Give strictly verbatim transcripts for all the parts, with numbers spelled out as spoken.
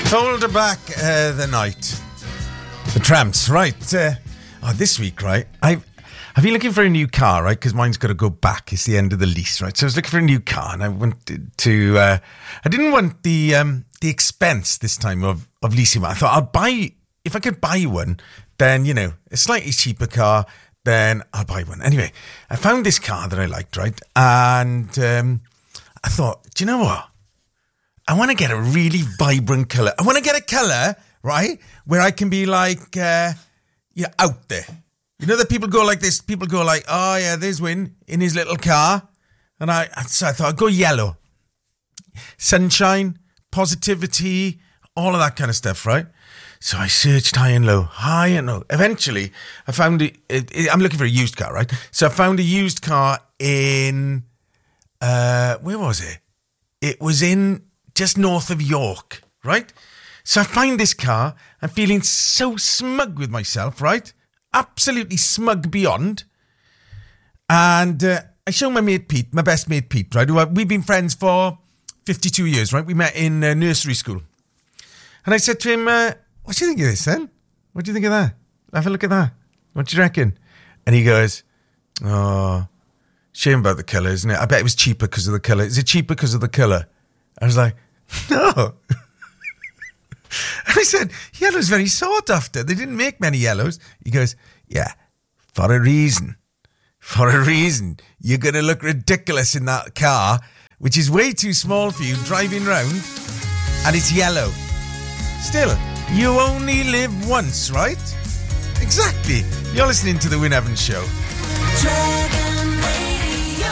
Hold her back uh, the night. The Tramps, right. Uh, oh, this week, right, I've, I've been looking for a new car, right, because mine's got to go back. It's the end of the lease, right? So I was looking for a new car, and I wanted to, uh, I didn't want the um, the expense this time of, of leasing one. I thought I'll buy, if I could buy one, then, you know, a slightly cheaper car, then I'll buy one. Anyway, I found this car that I liked, right? And um, I thought, do you know what? I want to get a really vibrant colour. I want to get a colour, right, where I can be like, uh, yeah, out there. You know that people go like this? People go like, oh, yeah, there's Win in his little car. And I, so I thought, I'd go yellow. Sunshine, positivity, all of that kind of stuff, right? So I searched high and low, high and low. Eventually, I found it, it, it. I'm looking for a used car, right? So I found a used car in, uh, where was it? It was in just north of York, right? So I find this car. I'm feeling so smug with myself, right? Absolutely smug beyond. And uh, I show my mate Pete, my best mate Pete, right? We've been friends for fifty-two years, right? We met in uh, nursery school. And I said to him, uh, what do you think of this, then? What do you think of that? Have a look at that. What do you reckon? And he goes, oh, shame about the colour, isn't it? I bet it was cheaper because of the colour. Is it cheaper because of the colour? I was like, no. And I said, yellow's very sought after. They didn't make many yellows. He goes, yeah, for a reason. For a reason. You're going to look ridiculous in that car, which is way too small for you, driving round, and it's yellow. Still, you only live once, right? Exactly. You're listening to The Win Evans Show. Dragon Radio.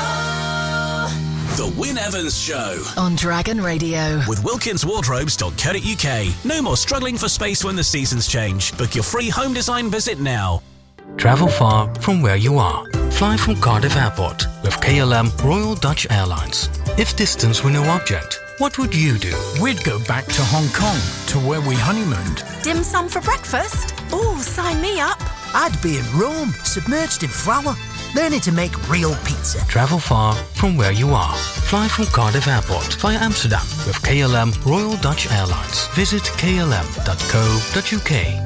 The Win Evans Show. On Dragon Radio. With wilkins wardrobes dot co dot uk. No more struggling for space when the seasons change. Book your free home design visit now. Travel far from where you are. Fly from Cardiff Airport with K L M Royal Dutch Airlines. If distance were no object, what would you do? We'd go back to Hong Kong, to where we honeymooned. Dim sum for breakfast? Oh, sign me up. I'd be in Rome, submerged in flour, learning to make real pizza. Travel far from where you are. Fly from Cardiff Airport via Amsterdam with K L M Royal Dutch Airlines. Visit k l m dot co dot u k.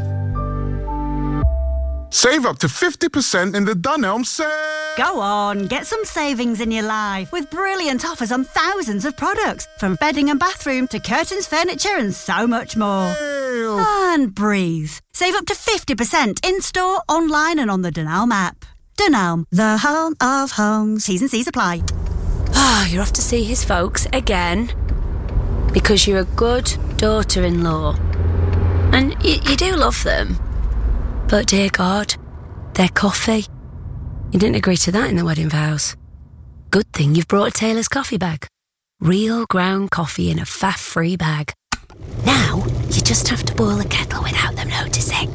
Save up to fifty percent in the Dunelm sale. Go on, get some savings in your life with brilliant offers on thousands of products, from bedding and bathroom to curtains, furniture and so much more. Ew. And breathe. Save up to fifty percent in-store, online and on the Dunelm app. Dunelm, the home of homes. T's and C's apply. Ah, oh, you're off to see his folks again because you're a good daughter-in-law. And y- you do love them. But, dear God, their coffee. You didn't agree to that in the wedding vows. Good thing you've brought a Taylor's coffee bag. Real ground coffee in a faff-free bag. Now, you just have to boil the kettle without them noticing.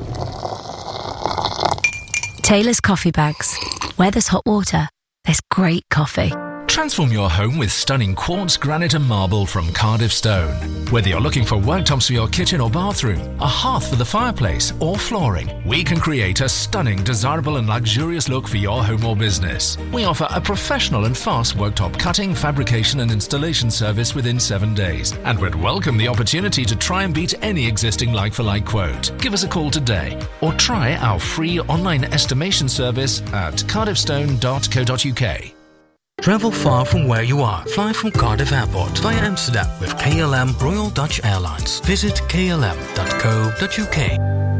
Taylor's coffee bags. Where there's hot water, there's great coffee. Transform your home with stunning quartz, granite and marble from Cardiff Stone. Whether you're looking for worktops for your kitchen or bathroom, a hearth for the fireplace or flooring, we can create a stunning, desirable and luxurious look for your home or business. We offer a professional and fast worktop cutting, fabrication and installation service within seven days and would welcome the opportunity to try and beat any existing like-for-like quote. Give us a call today or try our free online estimation service at cardiff stone dot co dot u k. Travel far from where you are. Fly from Cardiff Airport via Amsterdam with K L M Royal Dutch Airlines. Visit k l m dot co dot u k.